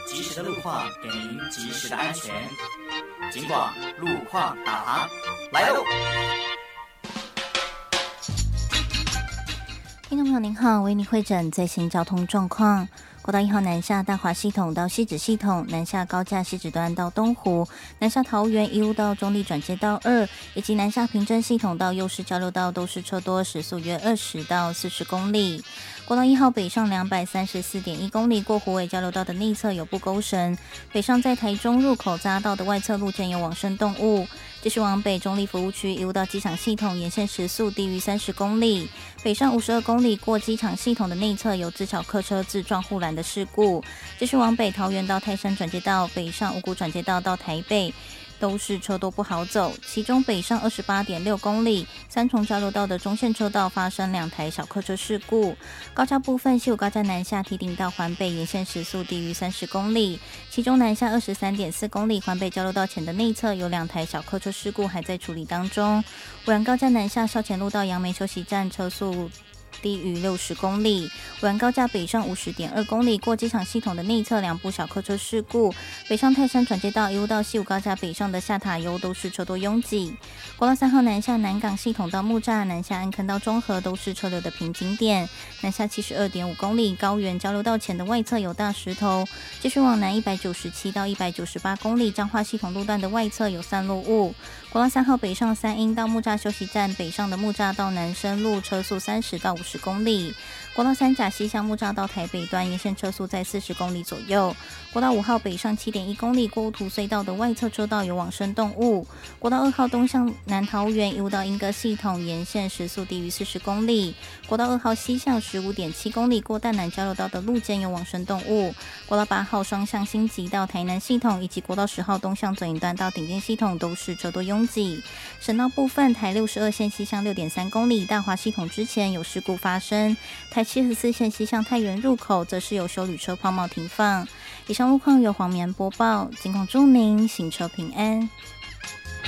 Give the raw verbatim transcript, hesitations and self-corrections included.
及时的路况，给您及时的安全。警广路况导航来喽！ 听众朋友您好，为您会诊最新交通状况。国道一号南下大华系统到汐止系统，南下高架汐止端到东湖，南下桃园一路到中立转接道二，以及南下平镇系统到右市交流道都是车多，时速约二十到四十公里。国道一号北上两百三十四点一公里，过虎尾交流道的内侧有不勾绳，北上在台中入口匝道的外侧路肩有往生动物。继续往北中立服务区一路到机场系统，沿线时速低于三十公里，北上五十二公里过机场系统的内侧有自巧客车自撞护栏的事故。继续往北桃园到泰山转接道，北上五股转接道到台北都是车多不好走，其中北上二十八点六公里三重交流道的中线车道发生两台小客车事故。高架部分，西武高架南下提顶到环北沿线时速低于三十公里，其中南下二十三点四公里环北交流道前的内侧有两台小客车事故还在处理当中。尾安高架南下少前路到杨梅休息站车速低于六十公里，尾安高架北上五十点二公里过机场系统的内侧两部小客车事故，北上泰山转接道一路到西武高架北上的下塔悠都是车多拥挤。国道三号南下南港系统到木栅，南下安坑到中和都是车流的瓶颈点，南下七十二点五公里高原交流道前的外侧有大石头，继续往南一百九十七到一百九十八公里彰化系统路段的外侧有散落物。国道三号北上三鹰到木栅休息站，北上的木栅到南深路车速三十到五十公里。国道三甲西向木栅到台北端沿线车速在四十公里左右。国道五号北上七点一公里过乌图隧道的外侧车道有往生动物。国道二号东向南桃园一路到莺歌系统沿线时速低于四十公里。国道二号西向十五点七公里过淡南交流道的路肩有往生动物。国道八号双向新集到台南系统以及国道十号东向左营端到顶尖系统都是车多拥挤。省道部分，台六十二线西向六点三公里大华系统之前有事故发生，台七十四线西向太原入口则是有休旅车抛锚停放。以上路况由黄棉播报，警广祝您行车平安。